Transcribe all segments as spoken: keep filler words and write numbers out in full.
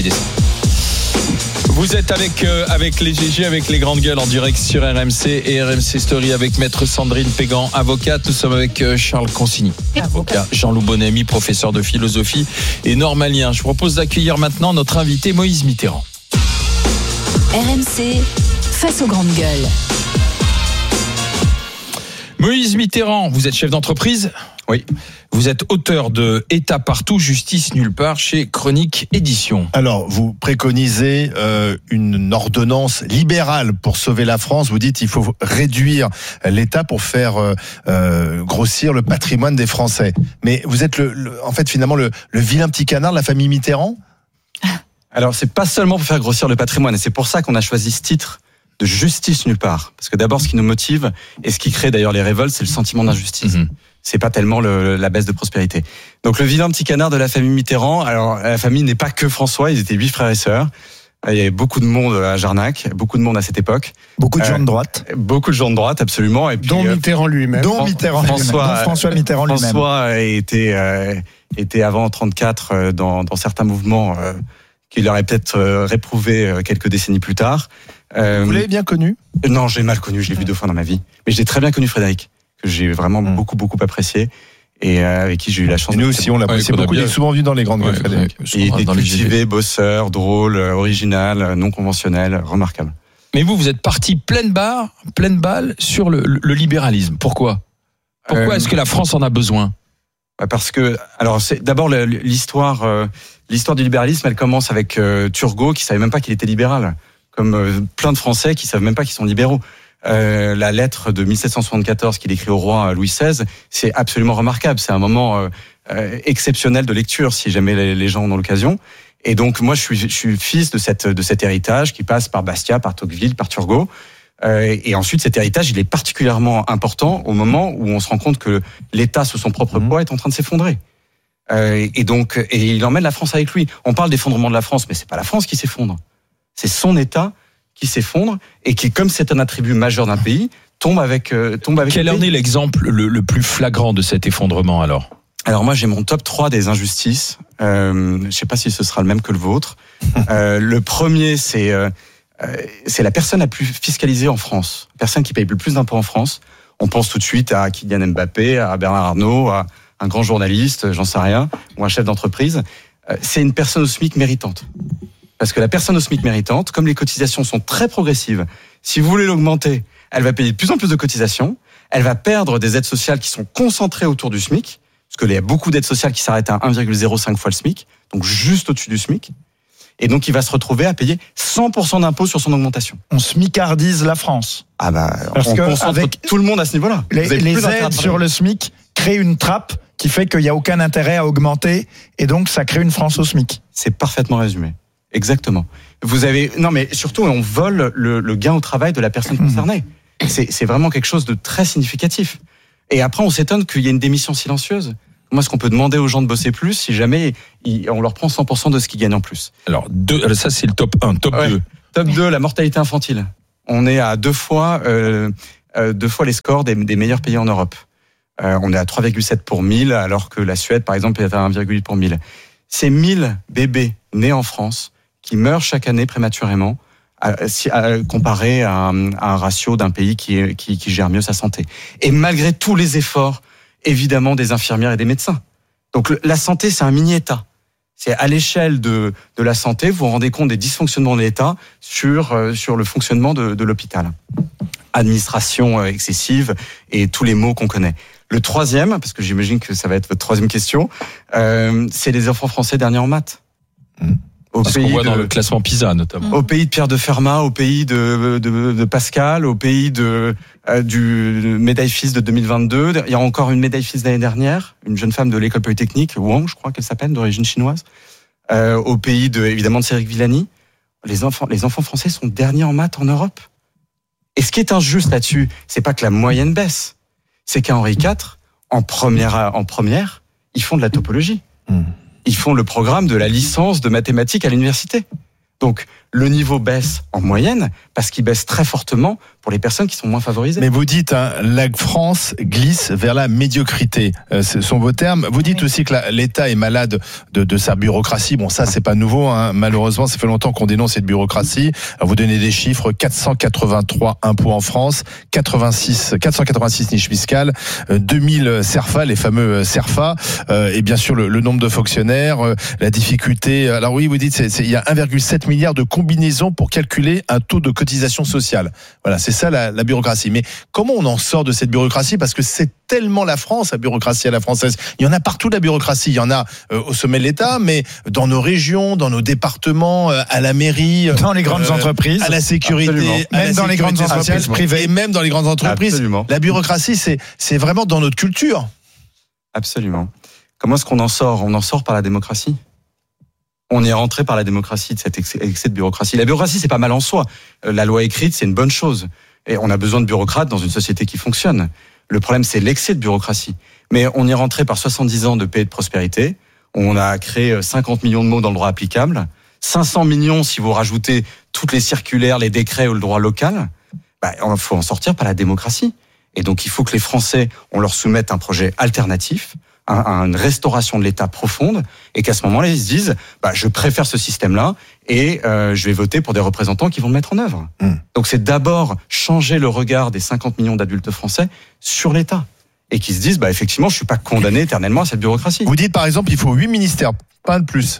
décembre. Vous êtes avec, euh, avec les G G, avec les grandes gueules en direct sur R M C et R M C Story avec maître Sandrine Pégan, avocate. Nous sommes avec euh, Charles Consigny, avocat, Jean-Loup Bonamy, professeur de philosophie et normalien. Je vous propose d'accueillir maintenant notre invité Moïse Mitterrand. R M C face aux grandes gueules. Moïse Mitterrand, vous êtes chef d'entreprise ? Oui. Vous êtes auteur de État partout, justice nulle part chez Chronique Édition. Alors, vous préconisez euh, une ordonnance libérale pour sauver la France. Vous dites qu'il faut réduire l'État pour faire euh, euh, grossir le patrimoine des Français. Mais vous êtes le, le, en fait finalement le, le vilain petit canard de la famille Mitterrand ? Alors, c'est pas seulement pour faire grossir le patrimoine, et c'est pour ça qu'on a choisi ce titre de justice nulle part. Parce que d'abord, ce qui nous motive, et ce qui crée d'ailleurs les révoltes, c'est le sentiment d'injustice. Mmh. C'est pas tellement le, la baisse de prospérité. Donc le vilain petit canard de la famille Mitterrand, alors la famille n'est pas que François, ils étaient huit frères et sœurs. Il y avait beaucoup de monde à Jarnac, beaucoup de monde à cette époque. Beaucoup de gens euh, de droite. Beaucoup de gens de droite, absolument. Et puis, dont Mitterrand lui-même. Dont Mitterrand François, lui-même. Dont François Mitterrand lui-même. François était, euh, était avant trente-quatre dans, dans certains mouvements euh, qu'il aurait peut-être euh, réprouvé quelques décennies plus tard. Euh, Vous l'avez bien connu ? Non, j'ai mal connu, je l'ai vu deux fois dans ma vie. Mais j'ai très bien connu Frédéric, que j'ai vraiment mmh. beaucoup, beaucoup apprécié. Et avec qui j'ai eu la chance. Et nous aussi, on l'apprécie ouais, beaucoup. Il est souvent vu dans les grandes gueules, Frédéric. Ouais, il était cultivé, bosseur, drôle, original, non conventionnel, remarquable. Mais vous, vous êtes parti pleine barre, pleine balle sur le, le, le libéralisme. Pourquoi ? Pourquoi euh, est-ce que la France en a besoin ? Parce que, alors, c'est d'abord l'histoire, euh, l'histoire du libéralisme. Elle commence avec euh, Turgot, qui savait même pas qu'il était libéral, comme euh, plein de Français qui savent même pas qu'ils sont libéraux. Euh, la lettre de mille sept cent soixante-quatorze qu'il écrit au roi Louis seize, c'est absolument remarquable. C'est un moment euh, euh, exceptionnel de lecture, si jamais les, les gens en ont l'occasion. Et donc, moi, je suis, je suis fils de, cette, de cet héritage qui passe par Bastia, par Tocqueville, par Turgot. Euh, et ensuite, cet héritage, il est particulièrement important au moment où on se rend compte que l'État, sous son propre poids, est en train de s'effondrer. Euh, et donc, et il emmène la France avec lui. On parle d'effondrement de la France, mais c'est pas la France qui s'effondre. C'est son État qui s'effondre et qui, comme c'est un attribut majeur d'un pays, tombe avec euh, tombe avec. Quel en est l'exemple le, le plus flagrant de cet effondrement alors ? Alors moi j'ai mon top trois des injustices. Euh, je sais pas si ce sera le même que le vôtre. euh, le premier c'est euh, c'est la personne la plus fiscalisée en France, la personne qui paye le plus d'impôts en France. On pense tout de suite à Kylian Mbappé, à Bernard Arnault, à un grand journaliste, j'en sais rien, ou un chef d'entreprise. Euh, c'est une personne au SMIC méritante. Parce que la personne au SMIC méritante, comme les cotisations sont très progressives, si vous voulez l'augmenter, elle va payer de plus en plus de cotisations, elle va perdre des aides sociales qui sont concentrées autour du SMIC, parce qu'il y a beaucoup d'aides sociales qui s'arrêtent à un virgule zéro cinq fois le SMIC, donc juste au-dessus du SMIC, et donc il va se retrouver à payer cent pour cent d'impôts sur son augmentation. On smicardise la France. Ah bah, parce on que concentre avec tout le monde à ce niveau-là. Les, les aides sur le SMIC créent une trappe qui fait qu'il n'y a aucun intérêt à augmenter, et donc ça crée une France au SMIC. C'est parfaitement résumé. Exactement. Vous avez non mais surtout on vole le, le gain au travail de la personne concernée. C'est, c'est vraiment quelque chose de très significatif. Et après on s'étonne qu'il y ait une démission silencieuse. Comment est-ce qu'on peut demander aux gens de bosser plus si jamais ils, on leur prend cent pour cent de ce qu'ils gagnent en plus ? Alors deux, ça c'est le top un, top ouais. deux. Top deux, la mortalité infantile. On est à deux fois euh, euh, deux fois les scores des, des meilleurs pays en Europe. Euh, on est à trois virgule sept pour mille alors que la Suède par exemple est à un virgule huit pour mille. Ces mille bébés nés en France qui meurent chaque année prématurément, à, à, comparé à un, à un ratio d'un pays qui, qui, qui gère mieux sa santé. Et malgré tous les efforts, évidemment, des infirmières et des médecins. Donc le, la santé, c'est un mini-État. C'est à l'échelle de, de la santé, vous vous rendez compte des dysfonctionnements de l'État sur, euh, sur le fonctionnement de, de l'hôpital. Administration euh, excessive et tous les maux qu'on connaît. Le troisième, parce que j'imagine que ça va être votre troisième question, euh, c'est les enfants français derniers en maths. Mmh. Au Parce pays qu'on voit de, dans le classement PISA notamment. Au pays de Pierre de Fermat, au pays de, de, de Pascal, au pays de, euh, du médaille fils de deux mille vingt-deux. Il y a encore une médaille fils l'année dernière, une jeune femme de l'école polytechnique, Wang, je crois qu'elle s'appelle, d'origine chinoise. Euh, au pays de, évidemment de Cédric Villani. Les enfants, les enfants français sont derniers en maths en Europe. Et ce qui est injuste là-dessus, c'est pas que la moyenne baisse, c'est qu'à Henri quatre, en première, en première, ils font de la topologie. Mmh. Ils font le programme de la licence de mathématiques à l'université. Donc, le niveau baisse en moyenne parce qu'il baisse très fortement pour les personnes qui sont moins favorisées. Mais vous dites, hein, la France glisse vers la médiocrité. Euh, ce sont vos termes. Vous dites oui. aussi que la, l'État est malade de, de sa bureaucratie. Bon, ça, c'est pas nouveau. Hein. Malheureusement, ça fait longtemps qu'on dénonce cette bureaucratie. Alors, vous donnez des chiffres. quatre cent quatre-vingt-trois impôts en France, quatre-vingt-six, quatre cent quatre-vingt-six niches fiscales, deux mille CERFA, les fameux CERFA, euh, et bien sûr le, le nombre de fonctionnaires, euh, la difficulté. Alors oui, vous dites, c'est, c'est, il y a un virgule sept milliard de combinaisons pour calculer un taux de cotisation sociale. Voilà, c'est ça la, la bureaucratie. Mais comment on en sort de cette bureaucratie ? Parce que c'est tellement la France, la bureaucratie à la française. Il y en a partout la bureaucratie. Il y en a euh, au sommet de l'État, mais dans nos régions, dans nos départements, euh, à la mairie, dans les grandes euh, entreprises, à la sécurité, à même la dans les grandes entreprises privées, et même dans les grandes entreprises. Absolument. La bureaucratie, c'est c'est vraiment dans notre culture. Absolument. Comment est-ce qu'on en sort ? On en sort par la démocratie. On est rentré par la démocratie de cet excès, excès de bureaucratie. La bureaucratie, c'est pas mal en soi. La loi écrite, c'est une bonne chose. Et on a besoin de bureaucrates dans une société qui fonctionne. Le problème, c'est l'excès de bureaucratie. Mais on est rentré par soixante-dix ans de paix et de prospérité. On a créé cinquante millions de mots dans le droit applicable. cinq cents millions si vous rajoutez toutes les circulaires, les décrets ou le droit local. Bah, il faut en sortir par la démocratie. Et donc, il faut que les Français, on leur soumette un projet alternatif, un, un, une restauration de l'État profonde, et qu'à ce moment-là, ils se disent, bah, je préfère ce système-là, et euh, je vais voter pour des représentants qui vont le mettre en œuvre. Mmh. Donc, c'est d'abord changer le regard des cinquante millions d'adultes français sur l'État, et qui se disent, bah, effectivement, je suis pas condamné éternellement à cette bureaucratie. Vous dites, par exemple, il faut huit ministères, pas de plus.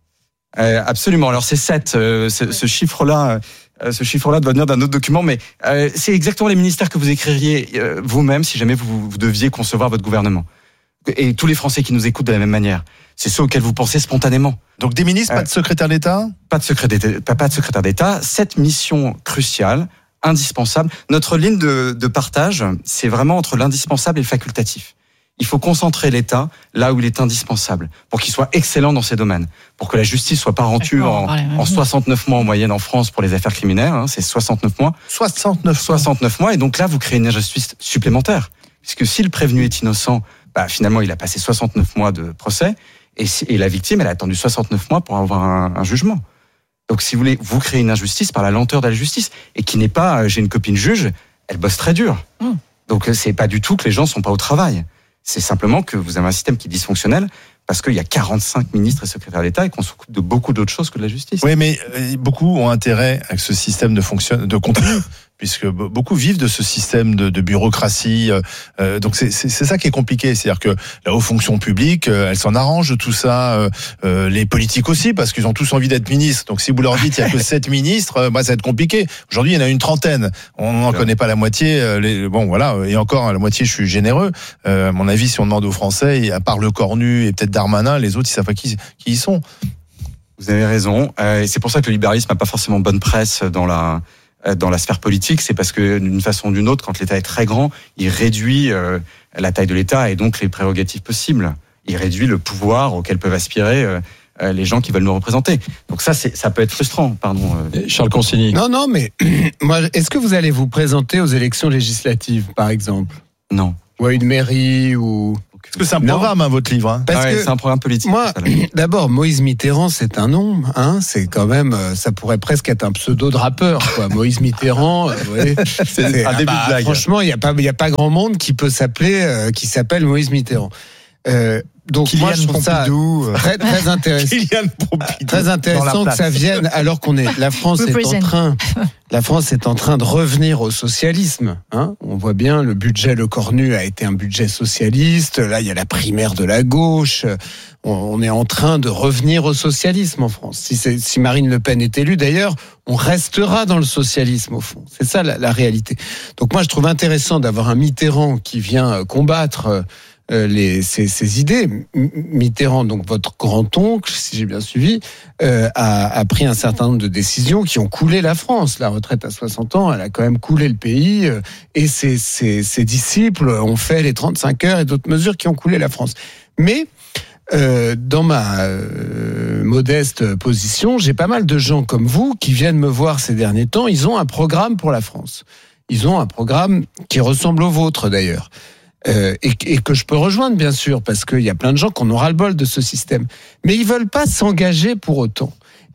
Euh, absolument. Alors, c'est sept. Euh, ce, ce chiffre-là... Euh, Ce chiffre-là doit venir d'un autre document, mais euh, c'est exactement les ministères que vous écririez euh, vous-même si jamais vous, vous deviez concevoir votre gouvernement. Et tous les Français qui nous écoutent de la même manière, c'est ceux auxquels vous pensez spontanément. Donc des ministres, euh, pas de secrétaire d'État ? Pas de secrétaire d'État, pas de secrétaire d'État. Cette mission cruciale, indispensable. Notre ligne de, de partage, c'est vraiment entre l'indispensable et le facultatif. Il faut concentrer l'État là où il est indispensable, pour qu'il soit excellent dans ces domaines, pour que la justice soit pas rendue en, en soixante-neuf mois en moyenne en France pour les affaires criminelles, hein, c'est soixante-neuf mois. soixante-neuf soixante-neuf mois, et donc là, vous créez une injustice supplémentaire. Puisque si le prévenu est innocent, bah, finalement, il a passé soixante-neuf mois de procès, et, si, et la victime, elle a attendu soixante-neuf mois pour avoir un, un jugement. Donc, si vous voulez, vous créez une injustice par la lenteur de la justice, et qui n'est pas, euh, j'ai une copine juge, elle bosse très dur. Mmh. Donc, c'est pas du tout que les gens sont pas au travail. C'est simplement que vous avez un système qui est dysfonctionnel parce qu'il y a quarante-cinq ministres et secrétaires d'État et qu'on s'occupe de beaucoup d'autres choses que de la justice. Oui, mais beaucoup ont intérêt à que ce système de fonctionne, de continue, puisque beaucoup vivent de ce système de, de bureaucratie. Euh, donc c'est, c'est, c'est ça qui est compliqué. C'est-à-dire que la haute fonction publique, euh, elle s'en arrange de tout ça. Euh, euh, les politiques aussi, parce qu'ils ont tous envie d'être ministres. Donc si vous leur dites qu'il n'y a que sept ministres, euh, bah, ça va être compliqué. Aujourd'hui, il y en a une trentaine. On n'en connaît pas la moitié. Euh, les, bon, voilà. Et encore, la moitié, je suis généreux. Euh, à mon avis, si on demande aux Français, à part le Cornu et peut-être Darmanin, les autres, ils savent pas qui, qui ils sont. Vous avez raison. Euh, et c'est pour ça que le libéralisme n'a pas forcément bonne presse dans la... dans la sphère politique, c'est parce que d'une façon ou d'une autre, quand l'État est très grand, il réduit euh, la taille de l'État et donc les prérogatives possibles. Il réduit le pouvoir auquel peuvent aspirer euh, les gens qui veulent nous représenter. Donc ça, c'est, ça peut être frustrant. Pardon, euh. Charles Consigny. Non, non, mais moi, est-ce que vous allez vous présenter aux élections législatives, par exemple ? Non. Ou à une mairie ou... Parce que c'est un programme, hein, votre livre. Hein. Parce ah ouais, que c'est un programme politique. Moi, d'abord, Moïse Mitterrand, c'est un nom. Hein, c'est quand même, ça pourrait presque être un pseudo de rappeur. Quoi. Moïse Mitterrand, euh, ouais, c'est, c'est un ah début bah, de blague. Franchement, il n'y a pas, il y a pas grand monde qui peut s'appeler, euh, qui s'appelle Moïse Mitterrand. Euh, donc Kylian moi, je trouve Pompidou, ça très, très intéressant. Kylian Pompidou, très intéressant que ça vienne alors qu'on est, la France est en train, la France est en train de revenir au socialisme. Hein. On voit bien, le budget Le Cornu a été un budget socialiste. Là, il y a la primaire de la gauche. On, on est en train de revenir au socialisme en France. Si, c'est, si Marine Le Pen est élue, d'ailleurs, on restera dans le socialisme au fond. C'est ça la, la réalité. Donc moi, je trouve intéressant d'avoir un Mitterrand qui vient combattre Euh, les, ces, ces idées. Mitterrand, donc votre grand-oncle, si j'ai bien suivi, euh, a, a pris un certain nombre de décisions qui ont coulé la France. La retraite à soixante ans, elle a quand même coulé le pays, euh, et ses, ses, ses disciples ont fait les trente-cinq heures et d'autres mesures qui ont coulé la France. Mais euh, dans ma euh, modeste position, j'ai pas mal de gens comme vous qui viennent me voir ces derniers temps. Ils ont un programme pour la France. Ils ont un programme qui ressemble au vôtre d'ailleurs. Euh, et, et que je peux rejoindre bien sûr parce qu'il y a plein de gens qui en ont ras-le-bol de ce système, mais ils veulent pas s'engager pour autant.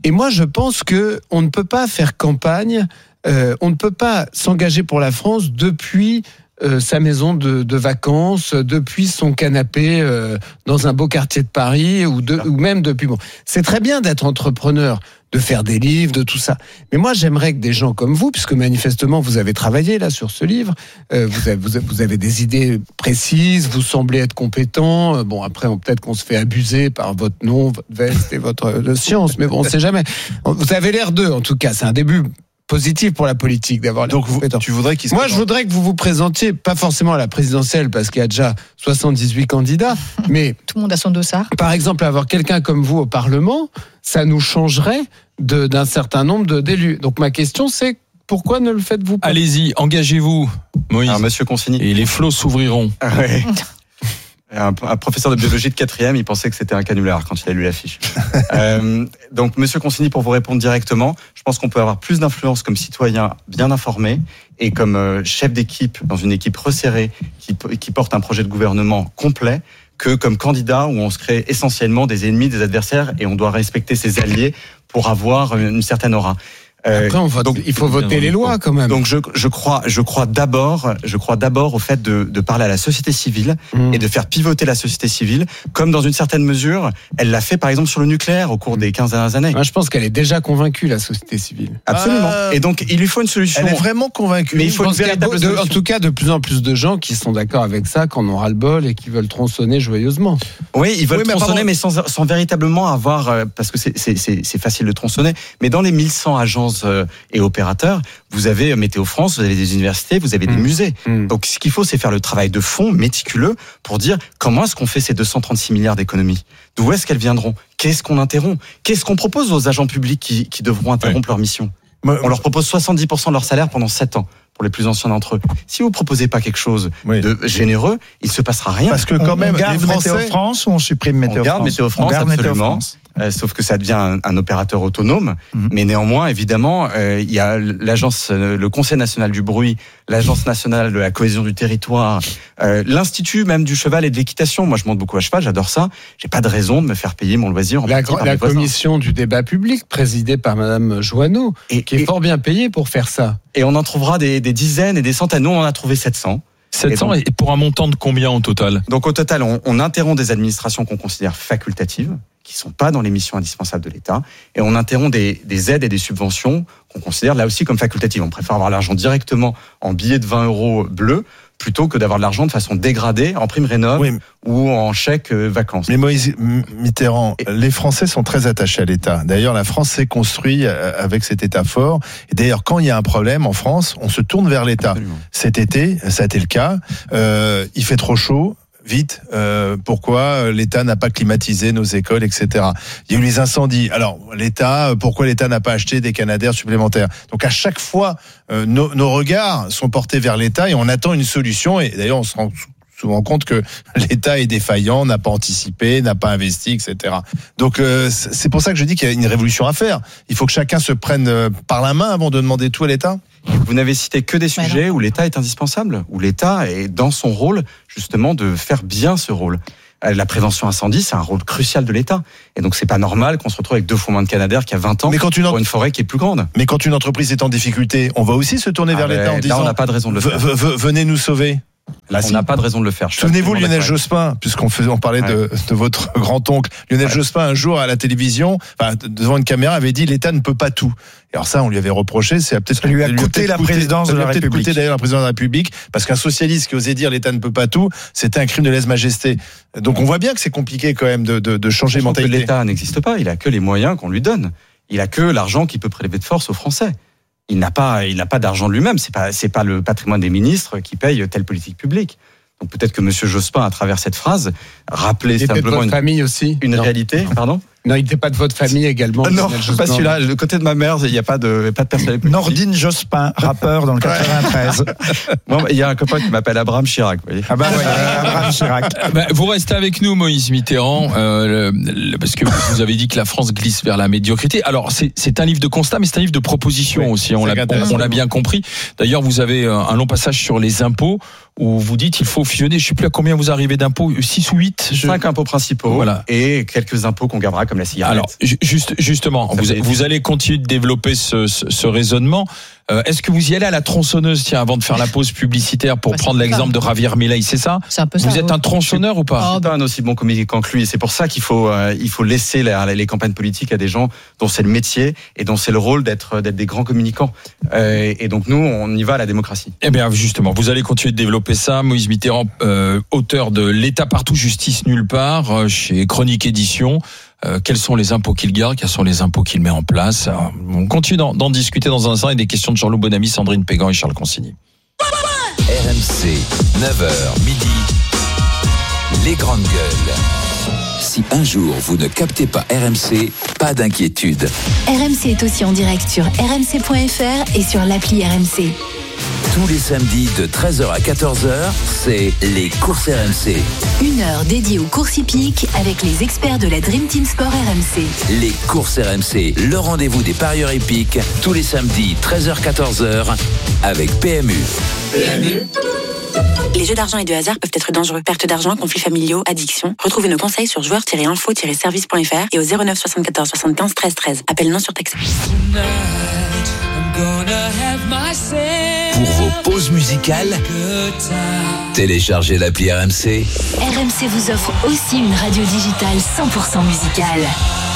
Et moi, je pense que on ne peut pas faire campagne, euh, on ne peut pas s'engager pour la France depuis euh, sa maison de, de vacances, depuis son canapé euh, dans un beau quartier de Paris, ou, de, ou même depuis... Bon, c'est très bien d'être entrepreneur, de faire des livres, de tout ça. Mais moi, j'aimerais que des gens comme vous, puisque manifestement, vous avez travaillé là sur ce livre, euh, vous, avez, vous, avez, vous avez des idées précises, vous semblez être compétent. Euh, bon, après, on, peut-être qu'on se fait abuser par votre nom, votre veste et votre euh, science, mais bon, on ne sait jamais. Vous avez l'air d'eux, en tout cas. C'est un début positif pour la politique d'avoir les Donc vous, compétences. tu voudrais qu'il se Moi, je voudrais que vous vous présentiez, pas forcément à la présidentielle, parce qu'il y a déjà soixante-dix-huit candidats, mais tout le monde a son dossard. Par exemple, avoir quelqu'un comme vous au Parlement, ça nous changerait de, d'un certain nombre de, d'élus. Donc ma question, c'est pourquoi ne le faites-vous pas ? Allez-y, engagez-vous, Moïse. Alors, Monsieur Consigny. Et les flots s'ouvriront. Ah ouais. Un, un professeur de biologie de quatrième, il pensait que c'était un canular quand il a lu l'affiche. euh, donc, Monsieur Consigny, pour vous répondre directement, je pense qu'on peut avoir plus d'influence comme citoyen bien informé et comme euh, chef d'équipe dans une équipe resserrée qui, qui porte un projet de gouvernement complet que comme candidat où on se crée essentiellement des ennemis, des adversaires et on doit respecter ses alliés pour avoir une certaine aura. Euh, Après, on vote, donc, il faut voter les lois quand même. Donc je, je crois, je crois d'abord, je crois d'abord au fait de, de parler à la société civile mmh. et de faire pivoter la société civile, comme dans une certaine mesure, elle l'a fait par exemple sur le nucléaire au cours des quinze dernières années. Moi, je pense qu'elle est déjà convaincue, la société civile. Absolument. Euh, et donc il lui faut une solution. Elle est vraiment convaincue. Mais il faut une véritable de, en tout cas, de plus en plus de gens qui sont d'accord avec ça, qui en ont ras-le-bol et qui veulent tronçonner joyeusement. Oui, ils veulent oui, mais tronçonner, pardon. mais sans, sans véritablement avoir, parce que c'est, c'est, c'est, c'est facile de tronçonner. Mais dans les mille cent agences et opérateurs, vous avez Météo France, vous avez des universités, vous avez des mmh. musées. Mmh. Donc ce qu'il faut, c'est faire le travail de fond, méticuleux, pour dire comment est-ce qu'on fait ces deux cent trente-six milliards d'économies ? D'où est-ce qu'elles viendront ? Qu'est-ce qu'on interrompt ? Qu'est-ce qu'on propose aux agents publics qui, qui devront interrompre ouais. leur mission ? Moi, On leur propose soixante-dix pour cent de leur salaire pendant sept ans. Pour les plus anciens d'entre eux. Si vous proposez pas quelque chose oui. de généreux, il se passera rien. Parce que quand on, même, on garde les Français... Météo France ou on supprime Météo on garde France Météo France, on garde absolument. Météo France. Euh, sauf que ça devient un, un opérateur autonome. Mm-hmm. Mais néanmoins, évidemment, euh, il y a l'agence, euh, le Conseil national du bruit, l'agence nationale de la cohésion du territoire, euh, l'institut même du cheval et de l'équitation. Moi, je monte beaucoup à cheval, j'adore ça. J'ai pas de raison de me faire payer mon loisir. En la par la commission du débat public, présidée par Madame Joanneau, et, qui est et, fort bien payée pour faire ça. Et on en trouvera des, des dizaines et des centaines. Nous, on en a trouvé sept cents. sept cents et, donc, et pour un montant de combien au total ? Donc au total, on, on interrompt des administrations qu'on considère facultatives, qui sont pas dans les missions indispensables de l'État, et on interrompt des, des aides et des subventions qu'on considère là aussi comme facultatives. On préfère avoir l'argent directement en billets de vingt euros bleus plutôt que d'avoir de l'argent de façon dégradée en prime rénov oui. ou en chèque euh, vacances. Mais Moïse Mitterrand, et... les Français sont très attachés à l'État. D'ailleurs, la France s'est construite avec cet État fort. Et d'ailleurs, quand il y a un problème en France, on se tourne vers l'État. Absolument. Cet été, ça a été le cas. Euh, il fait trop chaud. Vite, euh, pourquoi l'État n'a pas climatisé nos écoles, et cetera. Il y a eu les incendies. Alors, l'État, pourquoi l'État n'a pas acheté des Canadair supplémentaires ? Donc, à chaque fois, euh, nos, nos regards sont portés vers l'État et on attend une solution. Et d'ailleurs, on se rend souvent compte que l'État est défaillant, n'a pas anticipé, n'a pas investi, et cetera. Donc, euh, c'est pour ça que je dis qu'il y a une révolution à faire. Il faut que chacun se prenne par la main avant de demander tout à l'État. Vous n'avez cité que des sujets où l'État est indispensable, où l'État est dans son rôle, justement, de faire bien ce rôle. La prévention incendie, c'est un rôle crucial de l'État. Et donc, c'est pas normal qu'on se retrouve avec deux fois moins de Canadair qu'il y a vingt ans mais quand une pour une forêt qui est plus grande. Mais quand une entreprise est en difficulté, on va aussi se tourner ah vers l'État en disant... Là, on n'a pas de raison de le faire. Venez nous sauver. Là, on n'a pas de raison de le faire. Souvenez-vous Lionel Jospin, puisqu'on faisait, on parlait ouais. de, de votre grand-oncle. Lionel ouais. Jospin, un jour à la télévision, enfin, devant une caméra, avait dit l'État ne peut pas tout. Et alors ça, on lui avait reproché, c'est peut-être ça lui a coûté, coûté la présidence coûté, de la République. Ça lui a peut-être coûté d'ailleurs la présidence de la République, parce qu'un socialiste qui osait dire l'État ne peut pas tout, c'était un crime de lèse-majesté. Donc on voit bien que c'est compliqué quand même de, de, de changer de mentalité. L'État n'existe pas, il a que les moyens qu'on lui donne. Il a que l'argent qu'il peut prélever de force aux Français. Il n'a pas, il n'a pas d'argent de lui-même. C'est pas, c'est pas le patrimoine des ministres qui paye telle politique publique. Donc peut-être que Monsieur Jospin, à travers cette phrase, rappelait il simplement de votre une, famille aussi. une non. réalité. Pardon. Non, il n'était pas de votre famille également. Non, pas celui-là. Le côté de ma mère, il n'y a pas de, pas de personnalité. Nordine Jospin, rappeur dans le quatre-vingt-treize. Bon, il y a un copain qui m'appelle Abraham Chirac. Vous voyez. Ah bah ouais, Abraham Chirac. Bah, vous restez avec nous, Moïse Mitterrand, euh, le, le, parce que vous avez dit que la France glisse vers la médiocrité. Alors, c'est, c'est un livre de constat, mais c'est un livre de propositions oui, aussi. On l'a, on, on l'a bien compris. D'ailleurs, vous avez un long passage sur les impôts où vous dites il faut fusionner. Je ne sais plus à combien vous arrivez d'impôts, six ou huit. Je... Cinq impôts principaux. Voilà. Et quelques impôts qu'on gardera comme comme la cigarette. Alors, ju- juste, justement, vous, vous allez continuer de développer ce, ce, ce raisonnement. Euh, est-ce que vous y allez à la tronçonneuse, tiens, avant de faire la pause publicitaire pour bah, prendre l'exemple de Javier Milei, c'est ça? C'est un peu Vous ça, êtes ouais. un tronçonneur ou pas? Je suis pas un aussi bon communicant que lui. Et c'est pour ça qu'il faut, euh, il faut laisser la, les campagnes politiques à des gens dont c'est le métier et dont c'est le rôle d'être, d'être des grands communicants. Euh, et donc nous, on y va à la démocratie. Eh bien, justement, vous allez continuer de développer ça. Moïse Mitterrand, euh, auteur de L'État partout, justice nulle part, euh, chez Chronique Édition. Euh, quels sont les impôts qu'il garde, quels sont les impôts qu'il met en place. Alors, on continue d'en, d'en discuter dans un instant et des questions de Jean-Loup Bonamy, Sandrine Pégan et Charles Consigny. R M C, neuf heures midi, les grandes gueules. Si un jour vous ne captez pas R M C, pas d'inquiétude. R M C est aussi en direct sur r m c point f r et sur l'appli R M C. Tous les samedis de treize heures à quatorze heures, c'est les courses R M C. Une heure dédiée aux courses hippiques avec les experts de la Dream Team Sport R M C. Les courses R M C, le rendez-vous des parieurs hippiques, tous les samedis treize heures à quatorze heures avec P M U. P M U. Les jeux d'argent et de hasard peuvent être dangereux. Perte d'argent, conflits familiaux, addiction. Retrouvez nos conseils sur joueurs tiret info tiret service point f r et au zéro neuf soixante-quatorze soixante-quinze treize treize. Appel non surtaxé. Pour vos pauses musicales, téléchargez l'appli R M C. R M C vous offre aussi une radio digitale cent pour cent musicale.